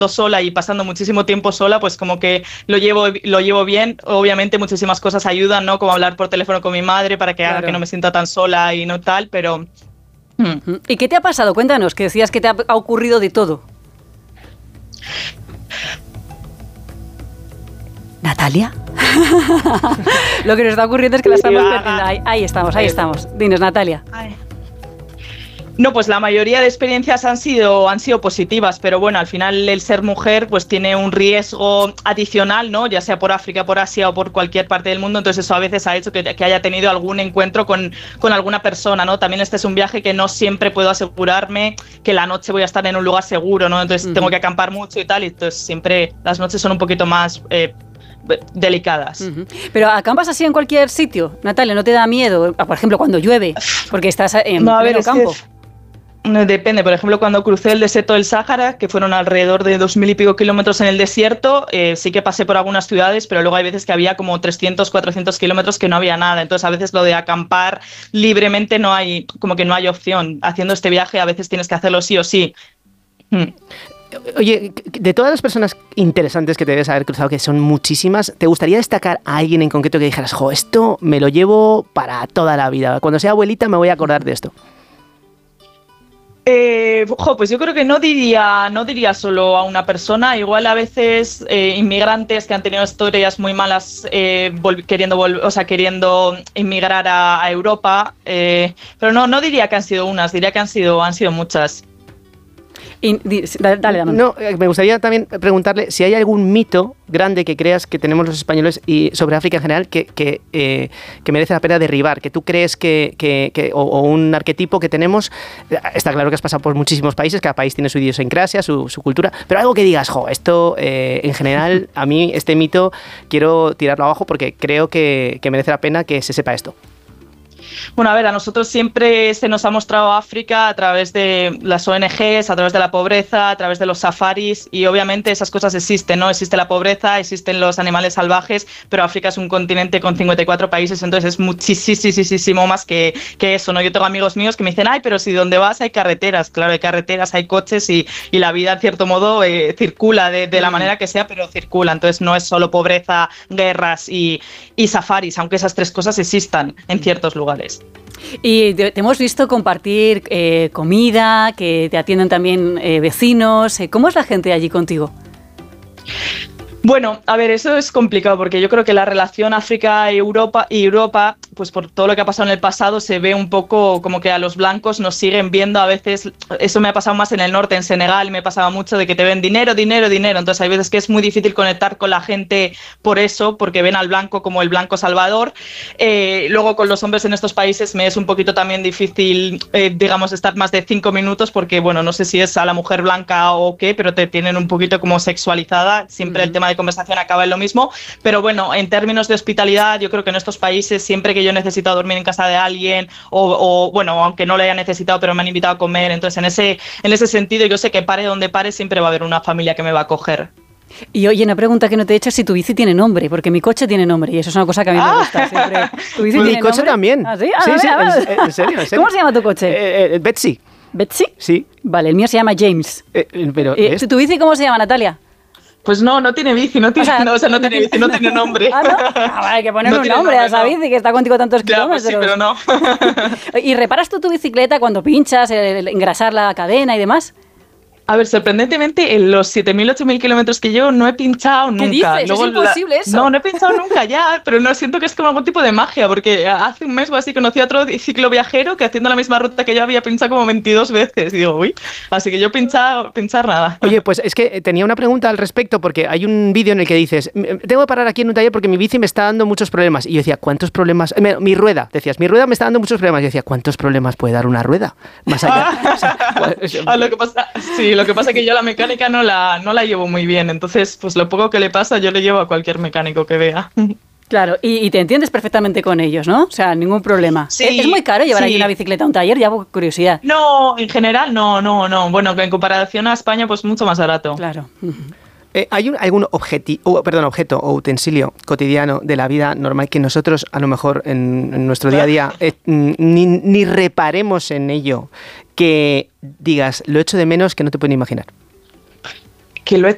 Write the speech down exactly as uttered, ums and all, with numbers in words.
sola y pasando muchísimo tiempo sola, pues como que lo llevo, lo llevo bien. Obviamente muchísimas cosas ayudan, ¿no? Como hablar por teléfono con mi madre para que claro. haga que no me sienta tan sola y no tal, pero... Hmm. ¿Y qué te ha pasado? Cuéntanos, que decías que te ha, ha ocurrido de todo. ¿Natalia? Lo que nos está ocurriendo es que la estamos perdiendo. Ahí, ahí estamos, ahí estamos. Dinos, Natalia. Ay. No, pues la mayoría de experiencias han sido, han sido positivas, pero bueno, al final el ser mujer pues tiene un riesgo adicional, ¿no? Ya sea por África, por Asia o por cualquier parte del mundo, entonces eso a veces ha hecho que, que haya tenido algún encuentro con, con alguna persona, ¿no? También este es un viaje que no siempre puedo asegurarme que la noche voy a estar en un lugar seguro, ¿no? Entonces uh-huh. tengo que acampar mucho y tal, y entonces siempre las noches son un poquito más... Eh, delicadas. Uh-huh. Pero acampas así en cualquier sitio, Natalia, ¿no te da miedo? Por ejemplo, cuando llueve, porque estás en no, pleno ver, campo. Es que depende, por ejemplo, cuando crucé el desierto del Sáhara, que fueron alrededor de dos mil y pico kilómetros en el desierto, eh, sí que pasé por algunas ciudades, pero luego hay veces que había como trescientos, cuatrocientos kilómetros que no había nada, entonces a veces lo de acampar libremente no hay, como que no hay opción. Haciendo este viaje a veces tienes que hacerlo sí o sí. Hmm. Oye, de todas las personas interesantes que te debes haber cruzado, que son muchísimas, ¿te gustaría destacar a alguien en concreto que dijeras, jo, esto me lo llevo para toda la vida? Cuando sea abuelita me voy a acordar de esto. Eh, jo, pues yo creo que no diría, no diría solo a una persona, igual a veces eh, inmigrantes que han tenido historias muy malas eh, vol- queriendo, vol- o sea, queriendo inmigrar a, a Europa, eh, pero no, no diría que han sido unas, diría que han sido, han sido muchas. Y, dale, dale, no, me gustaría también preguntarle si hay algún mito grande que creas que tenemos los españoles y sobre África en general que, que, eh, que merece la pena derribar, que tú crees que, que, que o, o un arquetipo que tenemos. Está claro que has pasado por muchísimos países, cada país tiene su idiosincrasia, su, su cultura, pero algo que digas, jo, esto eh, en general, a mí este mito quiero tirarlo abajo porque creo que, que merece la pena que se sepa esto. Bueno, a ver, a nosotros siempre se nos ha mostrado África a través de las O N Ges, a través de la pobreza, a través de los safaris y obviamente esas cosas existen, ¿no? Existe la pobreza, existen los animales salvajes, pero África es un continente con cincuenta y cuatro países, entonces es muchísimo más que, que eso, ¿no? Yo tengo amigos míos que me dicen, ay, pero si donde vas hay carreteras, claro, hay carreteras, hay coches y, y la vida en cierto modo eh, circula de, de la manera que sea, pero circula, entonces no es solo pobreza, guerras y, y safaris, aunque esas tres cosas existan en ciertos lugares. Y te, te hemos visto compartir eh, comida, que te atienden también eh, vecinos. ¿Cómo es la gente allí contigo? Bueno, a ver, eso es complicado porque yo creo que la relación África-Europa y Europa, pues por todo lo que ha pasado en el pasado, se ve un poco como que a los blancos nos siguen viendo a veces. Eso me ha pasado más en el norte, en Senegal, me pasaba mucho de que te ven dinero, dinero, dinero. Entonces hay veces que es muy difícil conectar con la gente por eso, porque ven al blanco como el blanco salvador. Eh, luego con los hombres en estos países me es un poquito también difícil, eh, digamos, estar más de cinco minutos porque, bueno, no sé si es a la mujer blanca o qué, pero te tienen un poquito como sexualizada. Siempre mm. el tema de conversación acaba en lo mismo, pero bueno, en términos de hospitalidad, yo creo que en estos países, siempre que yo he necesitado dormir en casa de alguien, o, o bueno, aunque no lo haya necesitado, pero me han invitado a comer, entonces en ese, en ese sentido, yo sé que pare donde pare, siempre va a haber una familia que me va a acoger. Y oye, una pregunta que no te he hecho es si tu bici tiene nombre, porque mi coche tiene nombre y eso es una cosa que a mí me gusta siempre. ¿Tu bici tiene mi coche nombre? También. ¿Ah, sí? Ah, sí, sí, sí, ah, en, en, serio, en serio. ¿Cómo se llama tu coche? Eh, eh, Betsy. ¿Betsy? Sí. Vale, el mío se llama James. Eh, pero eh, ¿Tu bici cómo se llama, Natalia? Pues no, no tiene bici, no tiene, o sea, no, o sea, no, no tiene bici, no tiene nombre. ¿Ah, no? Ah, vale, hay que ponerle no un nombre, nombre a esa no. bici que está contigo tantos ya, kilómetros. Pues sí, pero no. ¿Y reparas tú tu bicicleta cuando pinchas, el, el engrasar la cadena y demás? A ver, sorprendentemente, en los siete mil, ocho mil kilómetros que llevo no he pinchado ¿Qué nunca. dices? Luego, ¿es imposible la... eso? No, no he pinchado nunca ya, pero no siento que es como algún tipo de magia, porque hace un mes o así conocí a otro cicloviajero que haciendo la misma ruta que yo había pinchado como veintidós veces. Y digo, uy, así que yo pinchado, pinchar nada. Oye, pues es que tenía una pregunta al respecto, porque hay un vídeo en el que dices, tengo que parar aquí en un taller porque mi bici me está dando muchos problemas. Y yo decía, ¿cuántos problemas? Mi, mi rueda, decías, mi rueda me está dando muchos problemas. Y yo decía, ¿cuántos problemas puede dar una rueda? Más allá. o sea, ah, lo que pasa, sí, lo que pasa es que yo la mecánica no la, no la llevo muy bien, entonces pues lo poco que le pasa yo le llevo a cualquier mecánico que vea. Claro, y, y te entiendes perfectamente con ellos, ¿no? O sea, ningún problema. Sí, ¿Es, es muy caro llevar sí. ahí una bicicleta a un taller? Ya por curiosidad. No, en general no, no, no. Bueno, en comparación a España pues mucho más barato. Claro. Eh, ¿Hay un, algún objetivo, perdón, objeto o utensilio cotidiano de la vida normal que nosotros a lo mejor en, en nuestro día a día eh, ni, ni reparemos en ello, que digas, lo echo de menos que no te pueden imaginar? Que lo he,